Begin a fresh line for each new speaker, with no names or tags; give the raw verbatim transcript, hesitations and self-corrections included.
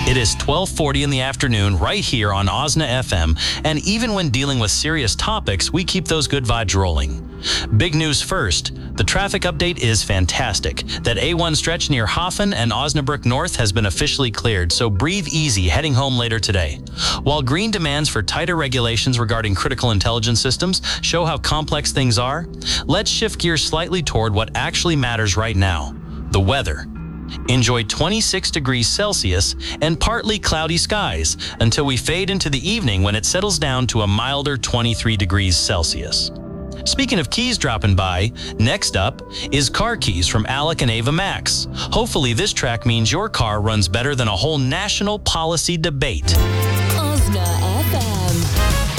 It is twelve forty in the afternoon right here on Osna F M, and even when dealing with serious topics, we keep those good vibes rolling. Big news first. The traffic update is fantastic. That A one stretch near Hoffen and Osnabrück North has been officially cleared, so breathe easy heading home later today. While green demands for tighter regulations regarding critical intelligence systems show how complex things are, let's shift gears slightly toward what actually matters right now: the weather. Enjoy twenty-six degrees Celsius and partly cloudy skies until we fade into the evening when it settles down to a milder twenty-three degrees Celsius. Speaking of keys dropping by, next up is Car Keys from Alec and Ava Max. Hopefully this track means your car runs better than a whole national policy debate.
Osna